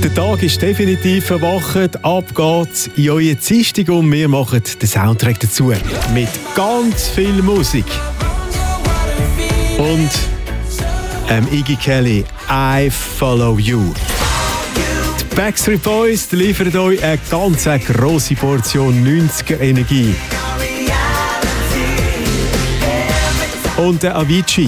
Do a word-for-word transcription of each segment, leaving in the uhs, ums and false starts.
Der Tag ist definitiv erwacht. Ab geht's in eure Dienstag und wir machen den Soundtrack dazu. Mit ganz viel Musik. Und ähm, Iggy Kelly, I Follow You. Die Backstreet Boys liefern euch eine ganz eine grosse Portion neunziger-Energie. Und der Avicii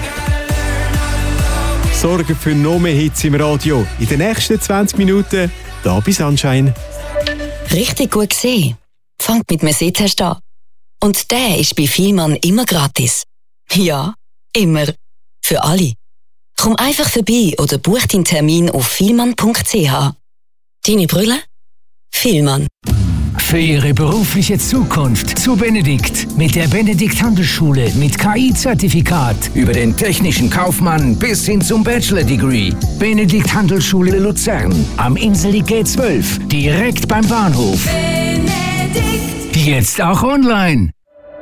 sorgen für noch mehr Hits im Radio. In den nächsten zwanzig Minuten da bei Sunshine. Richtig gut gesehen. Fangt mit einem Sitztest an. Und der ist bei Vielmann immer gratis. Ja, immer. Für alle. Komm einfach vorbei oder buch deinen Termin auf vielmann punkt c h. Deine Brille? Vielmann. Für Ihre berufliche Zukunft zu Benedikt mit der Benedikt Handelsschule mit K I-Zertifikat über den technischen Kaufmann bis hin zum Bachelor-Degree. Benedikt Handelsschule Luzern am Inseli G zwölf, direkt beim Bahnhof. Benedikt. Jetzt auch online.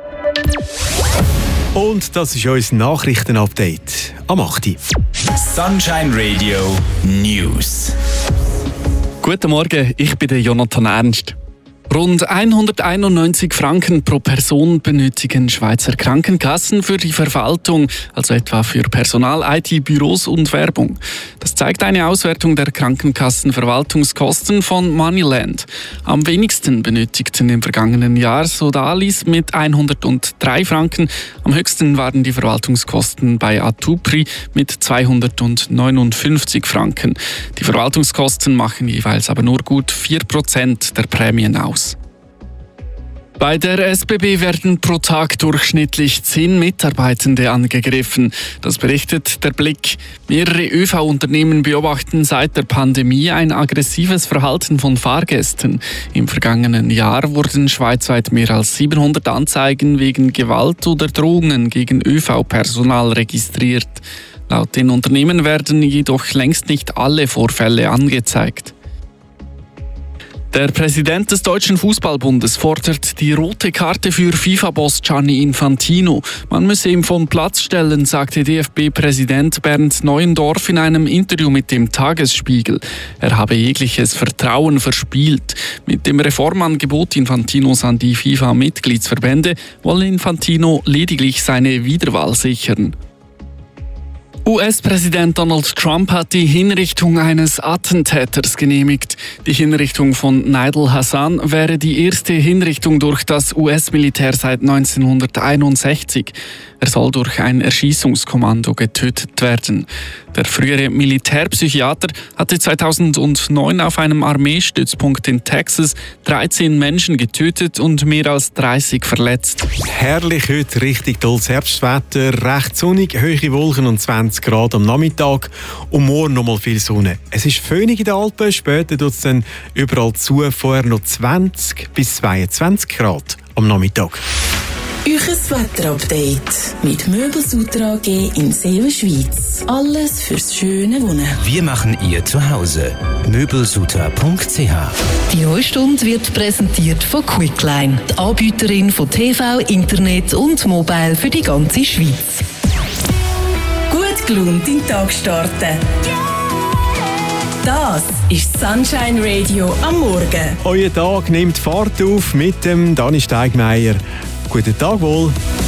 Und das ist unser Nachrichtenupdate am acht Uhr. Sunshine Radio News. Guten Morgen, ich bin der Jonathan Ernst. Rund hunderteinundneunzig Franken pro Person benötigen Schweizer Krankenkassen für die Verwaltung, also etwa für Personal, I T-Büros und Werbung. Das zeigt eine Auswertung der Krankenkassenverwaltungskosten von Moneyland. Am wenigsten benötigten im vergangenen Jahr Sodalis mit hundertdrei Franken. Am höchsten waren die Verwaltungskosten bei Atupri mit zweihundertneunundfünfzig Franken. Die Verwaltungskosten machen jeweils aber nur gut vier Prozent der Prämien aus. Bei der S B B werden pro Tag durchschnittlich zehn Mitarbeitende angegriffen. Das berichtet der Blick. Mehrere Ö V-Unternehmen beobachten seit der Pandemie ein aggressives Verhalten von Fahrgästen. Im vergangenen Jahr wurden schweizweit mehr als siebenhundert Anzeigen wegen Gewalt oder Drohungen gegen Ö V-Personal registriert. Laut den Unternehmen werden jedoch längst nicht alle Vorfälle angezeigt. Der Präsident des Deutschen Fußballbundes fordert die rote Karte für FIFA-Boss Gianni Infantino. Man müsse ihn vom Platz stellen, sagte D F B-Präsident Bernd Neuendorf in einem Interview mit dem Tagesspiegel. Er habe jegliches Vertrauen verspielt. Mit dem Reformangebot Infantinos an die FIFA-Mitgliedsverbände wolle Infantino lediglich seine Wiederwahl sichern. U S-Präsident Donald Trump hat die Hinrichtung eines Attentäters genehmigt. Die Hinrichtung von Nidal Hassan wäre die erste Hinrichtung durch das U S-Militär seit neunzehnhunderteinundsechzig. Er soll durch ein Erschießungskommando getötet werden. Der frühere Militärpsychiater hatte zweitausendneun auf einem Armeestützpunkt in Texas dreizehn Menschen getötet und mehr als dreißig verletzt. Herrlich heute, richtig tolles Herbstwetter, recht sonnig, hohe Wolken und zwanzig Grad am Nachmittag und morgen noch mal viel Sonne. Es ist föhnig in den Alpen, später tut es dann überall zu, vorher noch zwanzig bis zweiundzwanzig Grad am Nachmittag. Euches Wetterupdate mit Möbelsutra A G in Seelenschweiz. Alles fürs schöne Wohnen. Wir machen ihr Zuhause. möbelsutra punkt c h. Die neue Stunde wird präsentiert von Quickline, die Anbieterin von T V, Internet und Mobile für die ganze Schweiz. Gut gelaunt in den Tag starten. Das ist Sunshine Radio am Morgen. Euer Tag nimmt Fahrt auf mit dem Dani Steigmeier. Guten Tag wohl.